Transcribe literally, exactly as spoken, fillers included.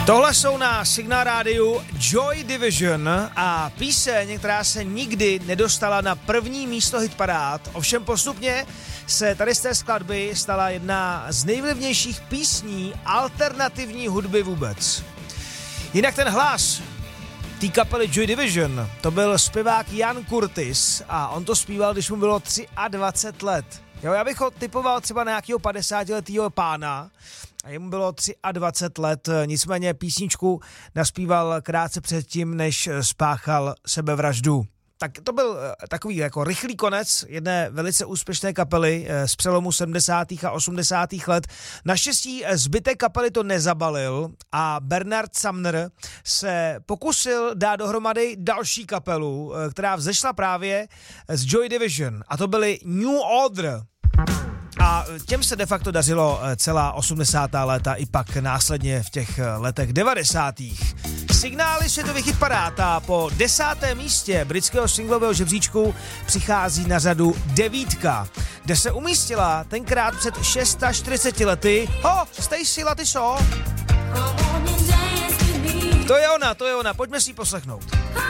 Tohle jsou na Signál rádiu Joy Division a píseň, která se nikdy nedostala na první místo hitparád, ovšem postupně se tady z té skladby stala jedna z nejvlivnějších písní alternativní hudby vůbec. Jinak ten hlas té kapely Joy Division, to byl zpěvák Jan Curtis a on to zpíval, když mu bylo dvacet tři let. Jo, já bych ho typoval třeba na nějakého padesátiletého pána a jemu bylo dvacet tři let, nicméně písničku naspíval krátce předtím, než spáchal sebevraždu. Tak to byl takový jako rychlý konec jedné velice úspěšné kapely z přelomu sedmdesátých a osmdesátých let. Naštěstí zbytek kapely to nezabalil a Bernard Sumner se pokusil dát dohromady další kapelu, která vzešla právě z Joy Division, a to byly New Order. A těm se de facto dařilo celá osmdesátá léta i pak následně v těch letech devadesátých. Signály světových hitparád a po desátém místě britského singlového žebříčku přichází na řadu devítka, kde se umístila tenkrát před čtyřiceti šesti lety. Ho, Stacy Lattisaw! To je ona, to je ona, pojďme si ji poslechnout.